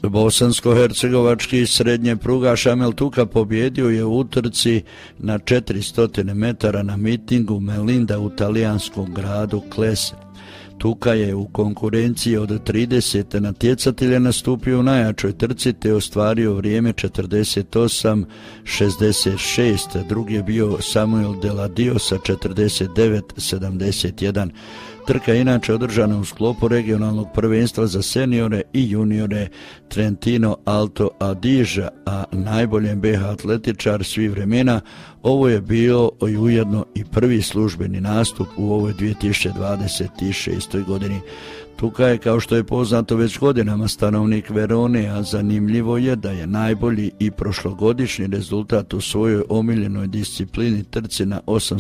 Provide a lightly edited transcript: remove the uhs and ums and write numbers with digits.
Bosansko-hercegovački srednje prugaš Amel Tuka pobjedio je u utrci na 400 metara na mitingu Melinda u talijanskom gradu Klese. Tuka je u konkurenciji od 30 natjecatelja nastupio u najjačoj trci te ostvario vrijeme 48:66. Drugi je bio Samuel Deladio sa 49:71. Trka je inače održana u sklopu regionalnog prvenstva za seniore i juniore Trentino Alto Adige, a najboljem BH atletičar svih vremena. Ovo je bio ujedno i prvi službeni nastup u ovoj 2026. godini. Tuka je, kao što je poznato, već godinama stanovnik Verone, a zanimljivo je da je najbolji i prošlogodišnji rezultat u svojoj omiljenoj disciplini trci na 800